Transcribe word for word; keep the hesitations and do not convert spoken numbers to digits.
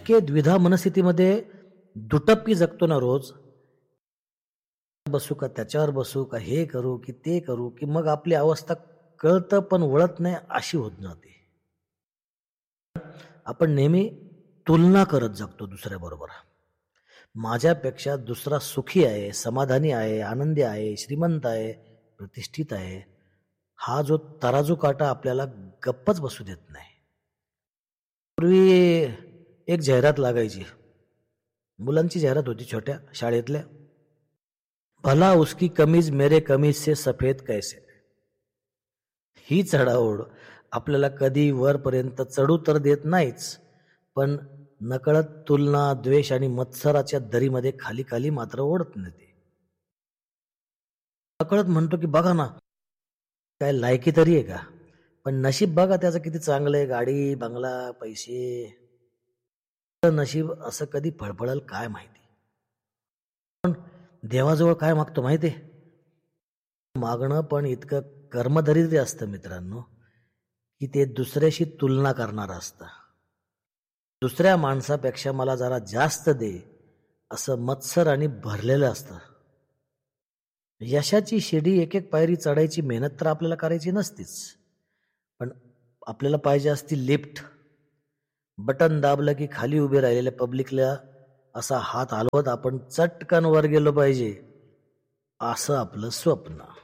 इतके द्विधा मनस्थितीमध्ये दुटप्पी जगतो ना रोज, बसू का त्याच्यावर बसू का, हे करू की ते करू, की मग आपली अवस्था कळतं पण वळत नाही अशी होत जाते. आपण नेहमी तुलना करत जगतो दुसऱ्याबरोबर. माझ्यापेक्षा दुसरा सुखी आहे, समाधानी आहे, आनंदी आहे, श्रीमंत आहे, प्रतिष्ठित आहे. हा जो तराजू काटा आपल्याला गप्पच बसू देत नाही. पूर्वी एक जाहिरात लागायची, मुलांची जाहिरात होती छोट्या शाळेतल्या. भला उसकी कमीज मेरे कमीज से सफेद कैसे. ही चढाओढ आपल्याला कधी वरपर्यंत चढू तर देत नाहीच, पण नकळत तुलना, द्वेष आणि मत्सराच्या दरीमध्ये खाली खाली मात्र ओढत नेते. नकळत म्हणतो की बघा ना, काय लायकी तरी आहे का, पण नशीब बघा त्याचं किती चांगलं आहे, गाडी, बंगला, पैसे. नशीब असं कधी फळफळल काय माहिती. पण देवाजवळ काय मागतो माहितीये, मागणं पण इतकं कर्मदरिद्र असतं मित्रांनो, की ते दुसऱ्याशी तुलना करणारं असतं. दुसऱ्या माणसापेक्षा मला जरा जास्त दे असं मत्सर आणि भरलेलं असतं. यशाची शिडी एक एक पायरी चढायची मेहनत तर आपल्याला करायची नसतीच, पण आपल्याला पाहिजे असती लिफ्ट. बटन दाबलं की खाली उभे राहिलेल्या पब्लिकला असा हात हलवत आपण चटकन वर गेलो पाहिजे, असं आपलं स्वप्न.